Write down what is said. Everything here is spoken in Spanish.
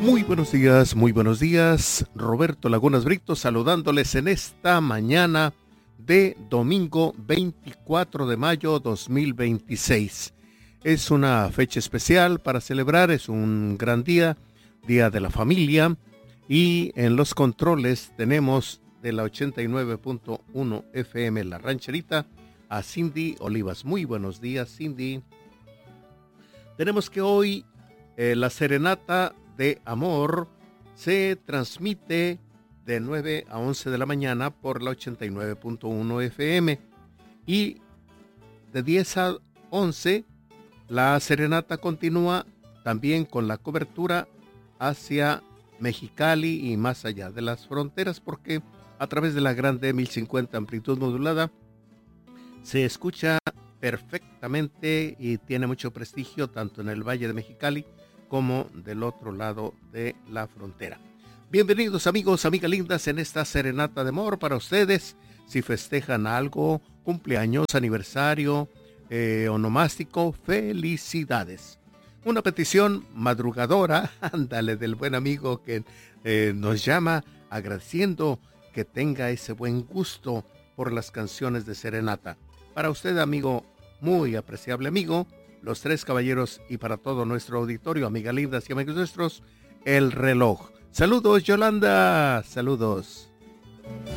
Muy buenos días. Roberto Lagunas Brito saludándoles en esta mañana de domingo 24 de mayo 2026. Es una fecha especial para celebrar, es un gran día, Día de la Familia, y en los controles tenemos de la 89.1 FM La Rancherita a Cindy Olivas. Muy buenos días, Cindy. Tenemos que hoy la serenata de amor se transmite de 9 a 11 de la mañana por la 89.1 FM y de 10 a 11 la serenata continúa también con la cobertura hacia Mexicali y más allá de las fronteras, porque a través de la grande 1050 amplitud modulada se escucha perfectamente y tiene mucho prestigio tanto en el Valle de Mexicali como del otro lado de la frontera. Bienvenidos amigos, amigas lindas, en esta serenata de amor para ustedes. Si festejan algo, cumpleaños, aniversario, onomástico, felicidades. Una petición madrugadora, ándale, del buen amigo que nos llama agradeciendo que tenga ese buen gusto por las canciones de serenata. Para usted, amigo, muy apreciable amigo, los tres caballeros, y para todo nuestro auditorio, amigas lindas y amigos nuestros, el reloj. Saludos, Yolanda. Saludos.